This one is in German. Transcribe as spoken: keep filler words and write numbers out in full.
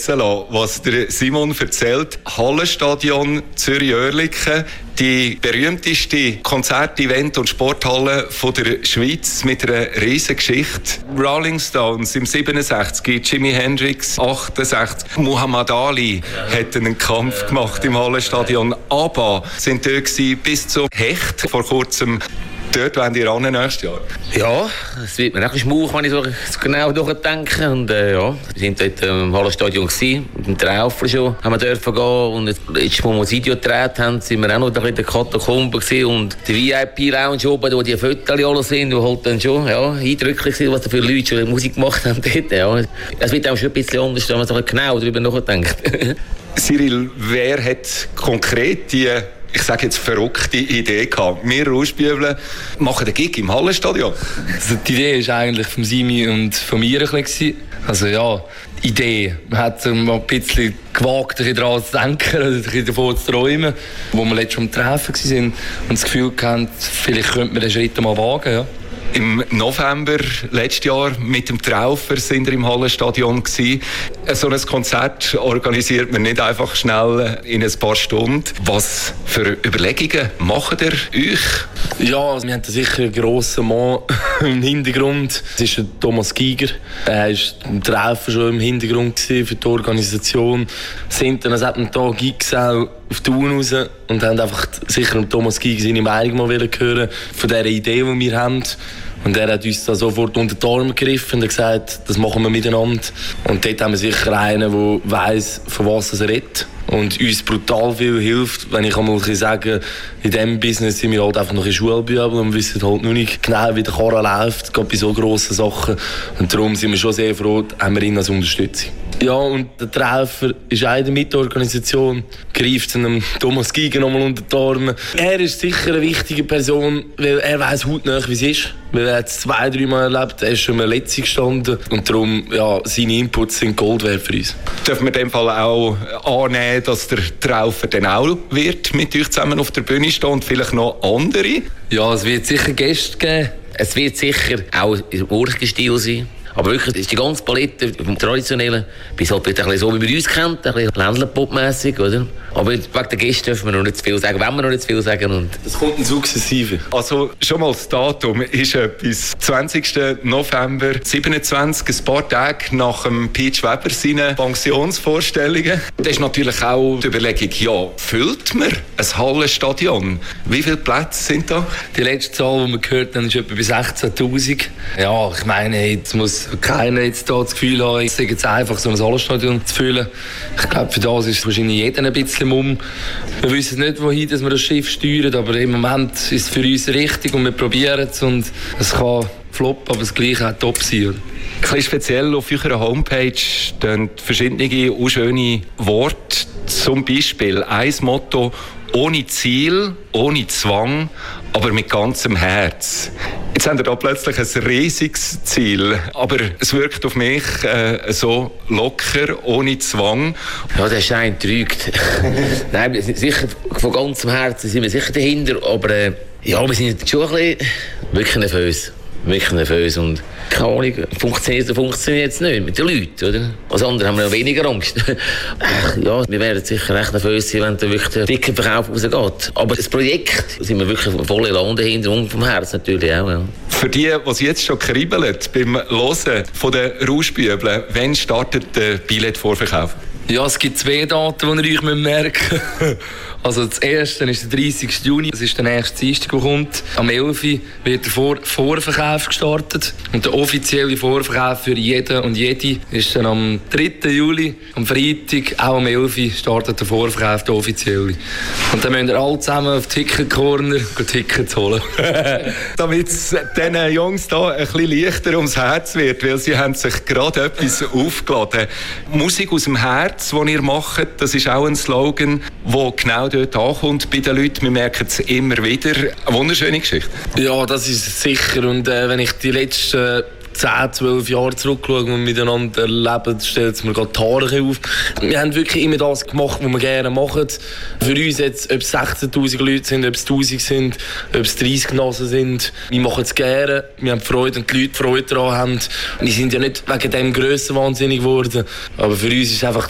schätzen lassen, was der Simon erzählt. Hallenstadion Zürich-Oerlikon, die berühmteste Konzert-, Event- und Sporthalle von der Schweiz mit einer riesen Geschichte. Rolling Stones im siebenundsechzig, Jimi Hendrix achtundsechzig, Muhammad Ali hat einen Kampf gemacht im Hallenstadion. ABBA sind dort gewesen, bis zum Hecht vor kurzem. Dort wollen die ran nächstes Jahr. Ja, es wird mir auch ein bisschen schmuch, wenn ich so genau durchdenke. Und, äh, ja, wir sind dort im Hallenstadion gewesen, mit dem Traufer schon, haben wir dürfen gehen. Und letztes Mal, als wir das Video gedreht haben, sind wir auch noch in der Katakombe gewesen. Und die V I P-Lounge oben, wo die Fotos alle sind, die halt dann schon ja, eindrücklich sind, was da für Leute schon Musik gemacht haben dort. Ja. Es wird auch schon ein bisschen anders, wenn man so genau darüber nachdenkt. Cyril, wer hat konkret die, ich sage jetzt, verrückte Idee gehabt? Wir Rauschbübeln machen den Gig im Hallenstadion. Also die Idee war eigentlich von Simi und von mir ein bisschen. Also ja, Idee. Man hat mal ein bisschen gewagt, ein bisschen daran zu denken, oder ein bisschen davon zu träumen, wo wir letztes Mal am Treffen waren und das Gefühl hatten, vielleicht könnte man den Schritt mal wagen. Ja. Im November letztes Jahr mit dem Traufer sind wir im Hallenstadion gewesen. So ein Konzert organisiert man nicht einfach schnell in ein paar Stunden. Was für Überlegungen macht ihr euch? Ja, also wir haben da sicher einen grossen Mann im Hintergrund. Das ist Thomas Giger. Er war im Traufer schon im Hintergrund für die Organisation. Sind dann an diesem Tag Gigs auch auf die Thun raus und haben einfach sicher Thomas Giger seine Meinung mal hören von dieser Idee, die wir haben. Und er hat uns da sofort unter die Arme gegriffen und gesagt, das machen wir miteinander. Und dort haben wir sicher einen, der weiss, von was er redet. Und uns brutal viel hilft. Wenn ich einmal sagen kann, in diesem Business sind wir halt einfach noch in Schulbübel und wissen halt noch nicht genau, wie der Karren läuft, gerade bei so grossen Sachen. Und darum sind wir schon sehr froh, haben wir ihn als Unterstützung. Ja, und der Traufer ist auch in der Mitorganisation, greift einem Thomas Giger nochmal unter die Arme. Er ist sicher eine wichtige Person, weil er weiss hautnah, wie es ist. Weil er hat es zwei, drei Mal erlebt, er ist schon mal letztlich gestanden. Und darum, ja, seine Inputs sind Gold wert für uns. Dürfen wir in dem Fall auch annehmen, dass der Traufer dann auch wird mit euch zusammen auf der Bühne stehen und vielleicht noch andere? Ja, es wird sicher Gäste geben. Es wird sicher auch im Urgestil sein. Aber wirklich, ist die ganze Palette vom Traditionellen, bis halt ein bisschen so, wie wir uns kennen, ein bisschen Ländlerpop-mässig, oder? Aber wegen der Gäste dürfen wir noch nicht zu viel sagen, wenn wir noch nicht zu viel sagen. Und das kommt in sukzessive. Also schon mal das Datum ist etwas. zwanzigsten November siebenundzwanzig, ein paar Tage nach dem Peach Weber seinen Pensionsvorstellungen. Das ist natürlich auch die Überlegung, ja, füllt man ein Hallenstadion? Wie viele Plätze sind da? Die letzte Zahl, die wir gehört haben, ist etwa bei sechzehntausend. Ja, ich meine, jetzt muss keiner jetzt da das Gefühl haben, es ist jetzt einfach, so ein Hallenstadion zu füllen. Ich glaube, für das ist wahrscheinlich jeder ein bisschen um. Wir wissen nicht, wohin dass wir das Schiff steuern, aber im Moment ist es für uns richtig und wir probieren es. Und es kann floppen, aber es gleich auch top sein. Ein bisschen speziell auf eurer Homepage stehen verschiedene unschöne Worte. Zum Beispiel ein Motto: ohne Ziel, ohne Zwang, aber mit ganzem Herz. Jetzt haben wir da plötzlich ein riesiges Ziel, aber es wirkt auf mich äh, so locker, ohne Zwang. Ja, der Schein trügt. Nein, sicher, von ganzem Herzen sind wir sicher dahinter, aber äh, ja, wir sind schon ein bisschen wirklich nervös. Wirklich nervös und keine Ahnung, funktioniert es funktioniert jetzt nicht mit den Leuten, oder? Als andere haben wir noch weniger Angst. Ja, wir werden sicher recht nervös sein, wenn da wirklich der dicke Verkauf rausgeht. Aber das Projekt sind wir wirklich voll Elan dahinter und vom Herz natürlich auch, ja. Für die, was jetzt schon kribbeln beim Hören von den Rauschbübeln, wann startet der Billetvorverkauf? Ja, es gibt zwei Daten, die ihr euch merken müsst. Also das erste ist der dreißigsten Juni, das ist der nächste Dienstag, der kommt. Am elften wird der Vor- Vorverkauf gestartet. Und der offizielle Vorverkauf für jeden und jede ist dann am dritten Juli, am Freitag, auch am elften startet der Vorverkauf, der offizielle. Und dann müsst ihr alle zusammen auf Ticket Corner Tickets holen. Damit es diesen Jungs hier ein bisschen leichter ums Herz wird, weil sie haben sich gerade etwas aufgeladen. Musik aus dem Herz, die ihr macht, das ist auch ein Slogan, der genau dort ankommt bei den Leuten. Wir merken es immer wieder. Eine wunderschöne Geschichte. Ja, das ist sicher. Und äh, wenn ich die letzten zehn, zwölf Jahre zurückschaue und miteinander erleben, stellt es mir gerade die Haare auf. Wir haben wirklich immer das gemacht, was wir gerne machen. Für uns jetzt, ob es sechzehntausend Leute sind, ob es tausend sind, ob es dreißig Nasen sind, wir machen es gerne. Wir haben Freude und die Leute Freude daran haben. Wir sind ja nicht wegen dem grösser wahnsinnig geworden. Aber für uns ist einfach